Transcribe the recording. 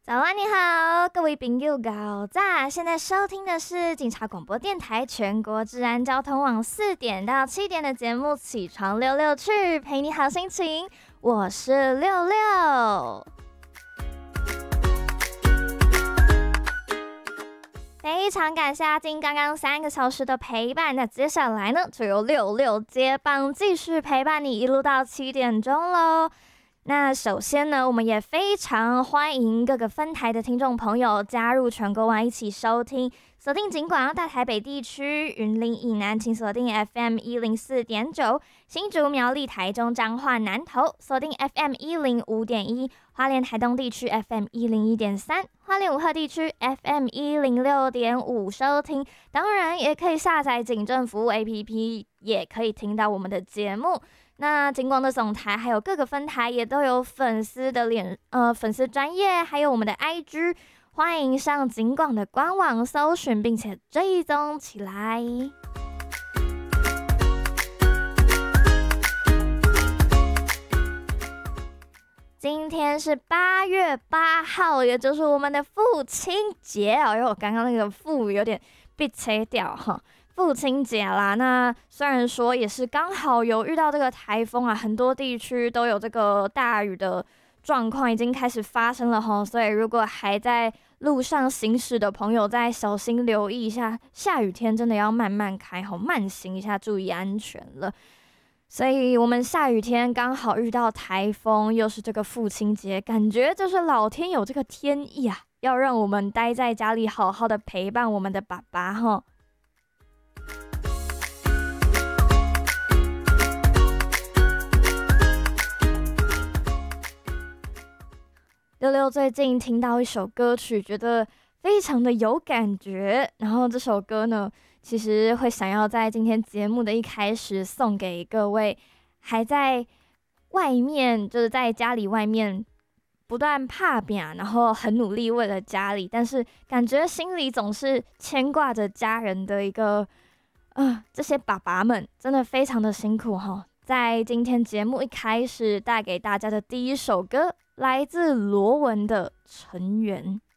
早安，你好，各位朋友早早，现在收听的是警察广播电台全国治安交通网4点到7点的节目《起床溜溜去》，陪你好心情，我是六六。非常感谢阿金刚刚3个小时的陪伴，那接下来呢，就由六六接棒，继续陪伴你一路到7点钟喽。那首先呢，我们也非常欢迎各个分台的听众朋友加入全国网一起收听，锁定警广大台北地区、云林以南，请锁定 FM 104.9，新竹苗栗台中彰化南投锁定 FM 105.1，花莲台东地区 FM 101.3，花莲武鹤地区 FM 106.5收听。当然也可以下载警政服务 APP， 也可以听到我们的节目。那警广的总台还有各个分台也都有粉丝的粉丝专页，还有我们的 IG， 欢迎上警广的官网搜寻并且追踪起来。今天是8月8号，也就是我们的父亲节哦，因为我刚刚那个父有点被切掉哈。父亲节啦，那虽然说也是刚好有遇到这个台风啊，很多地区都有这个大雨的状况已经开始发生了齁，所以如果还在路上行驶的朋友，再小心留意一下，下雨天真的要慢慢开齁，慢行一下，注意安全了。所以我们下雨天刚好遇到台风，又是这个父亲节，感觉就是老天有这个天意啊，要让我们待在家里好好的陪伴我们的爸爸齁。六六最近听到一首歌曲，觉得非常的有感觉，然后这首歌呢，其实会想要在今天节目的一开始送给各位还在外面，就是在家里外面不断打拼，然后很努力为了家里，但是感觉心里总是牵挂着家人的一个这些爸爸们真的非常的辛苦齁。在今天节目一开始带给大家的第一首歌，来自罗文的《成员》。